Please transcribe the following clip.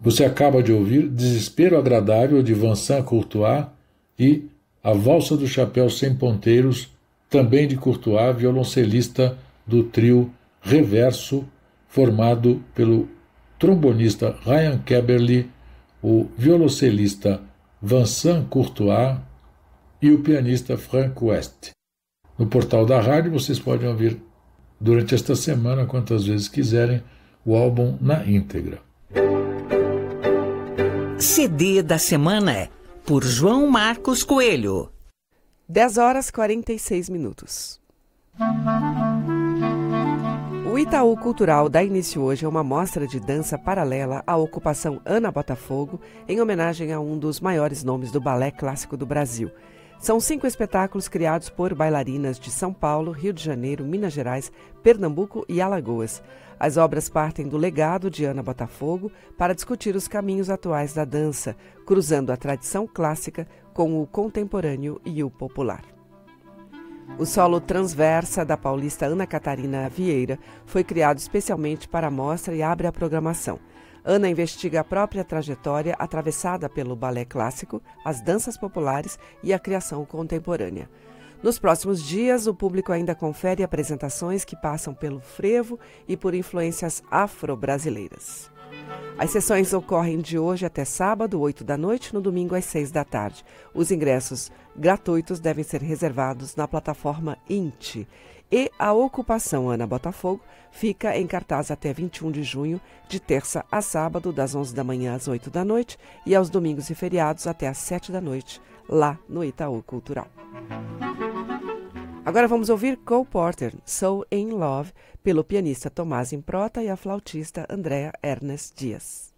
Você acaba de ouvir Desespero Agradável, de Vincent Courtois, e A Valsa do Chapéu Sem Ponteiros, também de Courtois, violoncelista do trio Reverso, formado pelo trombonista Ryan Keberle, o violoncelista Vincent Courtois e o pianista Frank West. No portal da rádio vocês podem ouvir durante esta semana, quantas vezes quiserem, o álbum na íntegra. CD da semana, por João Marcos Coelho. 10h46. O Itaú Cultural dá início hoje a uma mostra de dança paralela à ocupação Ana Botafogo, em homenagem a um dos maiores nomes do balé clássico do Brasil. São 5 espetáculos criados por bailarinas de São Paulo, Rio de Janeiro, Minas Gerais, Pernambuco e Alagoas. As obras partem do legado de Ana Botafogo para discutir os caminhos atuais da dança, cruzando a tradição clássica com o contemporâneo e o popular. O solo Transversa, da paulista Ana Catarina Vieira, foi criado especialmente para a mostra e abre a programação. Ana investiga a própria trajetória atravessada pelo balé clássico, as danças populares e a criação contemporânea. Nos próximos dias, o público ainda confere apresentações que passam pelo frevo e por influências afro-brasileiras. As sessões ocorrem de hoje até sábado, 8 da noite, no domingo às 6 da tarde. Os ingressos gratuitos devem ser reservados na plataforma INT. E a ocupação Ana Botafogo fica em cartaz até 21 de junho, de terça a sábado, das 11 da manhã às 8 da noite, e aos domingos e feriados até às 7 da noite, lá no Itaú Cultural. Agora vamos ouvir Cole Porter, So In Love, pelo pianista Tomás Improta e a flautista Andrea Ernest Dias.